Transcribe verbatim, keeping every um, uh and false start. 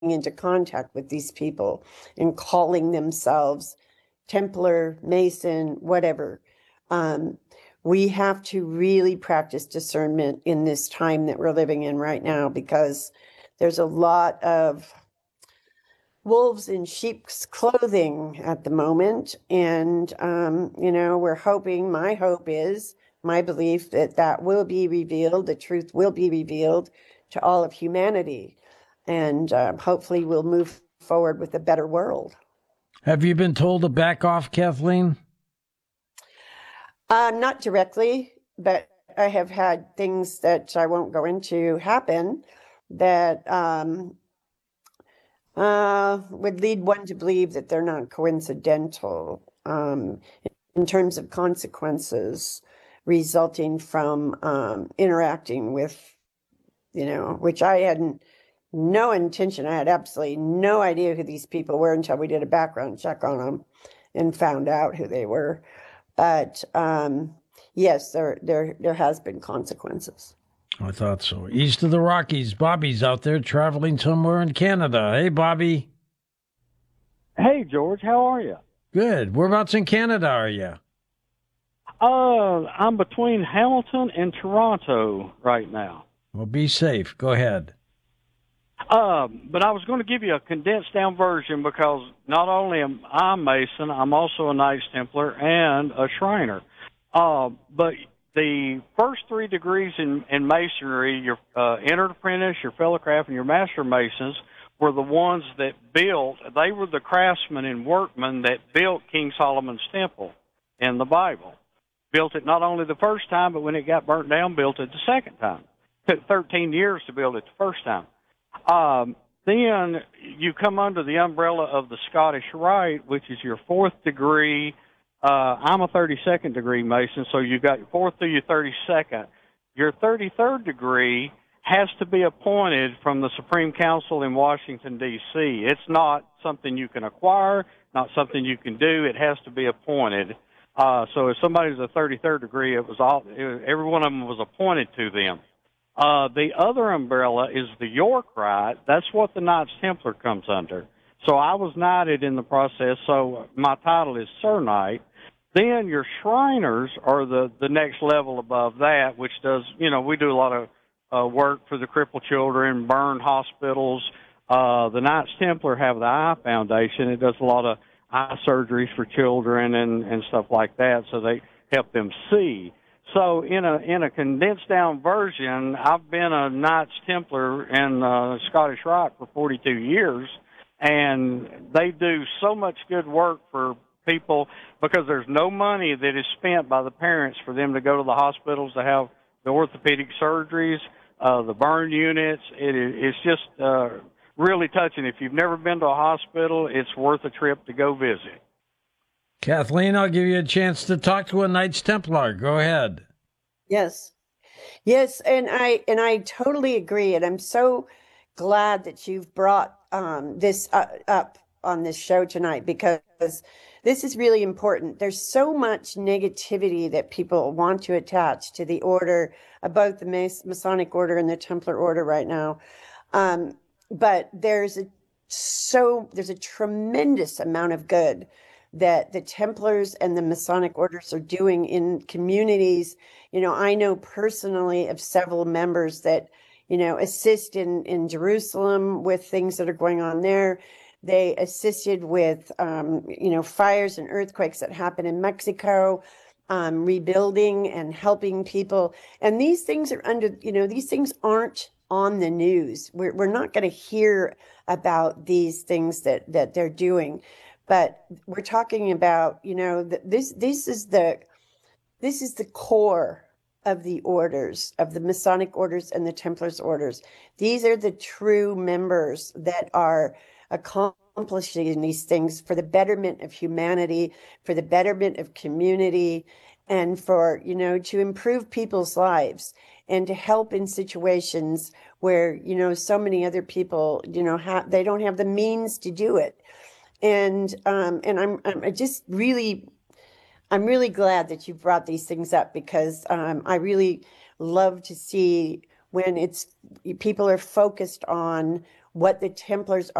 into contact with these people and calling themselves Templar, Mason, whatever. Um, we have to really practice discernment in this time that we're living in right now, because there's a lot of wolves in sheep's clothing at the moment. And, um, you know, we're hoping, my hope is, my belief that that will be revealed, the truth will be revealed to all of humanity. And uh, hopefully we'll move forward with a better world. Have you been told to back off, Kathleen? Uh, not directly, but I have had things that I won't go into happen that um, uh, would lead one to believe that they're not coincidental um, in terms of consequences resulting from um, interacting with, you know, which I hadn't no intention. I had absolutely no idea who these people were until we did a background check on them and found out who they were. But um, yes, there there there has been consequences. I thought so. East of the Rockies, Bobby's out there traveling somewhere in Canada. Hey, Bobby. Hey, George. How are you? Good. Whereabouts in Canada are you? Uh, I'm between Hamilton and Toronto right now. Well, be safe. Go ahead. Uh, but I was going to give you a condensed down version, because not only am I Mason, I'm also a Knights Templar and a Shriner. Uh, but the first three degrees in, in Masonry, your uh, entered apprentice, your fellow craft, and your master Masons, were the ones that built, they were the craftsmen and workmen that built King Solomon's Temple in the Bible. Built it not only the first time, but when it got burnt down, built it the second time. It took thirteen years to build it the first time. Um, then you come under the umbrella of the Scottish Rite, which is your fourth degree. Uh, I'm a thirty-second degree Mason, so you got your fourth through your thirty-second. Your thirty-third degree has to be appointed from the Supreme Council in Washington, D C It's not something you can acquire, not something you can do. It has to be appointed. Uh, so if somebody's a thirty-third degree, it was all, it, every one of them was appointed to them. Uh, the other umbrella is the York Rite. That's what the Knights Templar comes under. So I was knighted in the process, so my title is Sir Knight. Then your Shriners are the, the next level above that, which does, you know, we do a lot of uh, work for the crippled children, burn hospitals. Uh, the Knights Templar have the Eye Foundation. It does a lot of eye surgeries for children and, and stuff like that, so they help them see. So in a in a condensed down version, I've been a Knights Templar in uh, Scottish Rite for forty-two years, and they do so much good work for people, because there's no money that is spent by the parents for them to go to the hospitals to have the orthopedic surgeries, uh, the burn units. It is, it's just uh, really touching. If you've never been to a hospital, it's worth a trip to go visit. Kathleen, I'll give you a chance to talk to a Knights Templar. Go ahead. Yes. Yes, and I and I totally agree, and I'm so glad that you've brought um, this uh, up on this show tonight, because this is really important. There's so much negativity that people want to attach to the order, uh, both the Mas- Masonic order and the Templar order right now. Um, but there's a so there's a tremendous amount of good that the Templars and the Masonic orders are doing in communities. You know, I know personally of several members that, you know, assist in, in Jerusalem with things that are going on there. They assisted with, um, you know, fires and earthquakes that happen in Mexico, um, rebuilding and helping people. And these things are under, you know, these things aren't on the news. We're, we're not going to hear about these things that, that they're doing. But we're talking about, you know, this this is the this is the core of the orders, of the Masonic orders and the Templars orders. These are the true members that are accomplishing these things for the betterment of humanity, for the betterment of community, and for, you know, to improve people's lives and to help in situations where, you know, so many other people, you know, have, they don't have the means to do it. And um, and I'm I'm just really I'm really glad that you brought these things up, because um, I really love to see when it's people are focused on what the Templars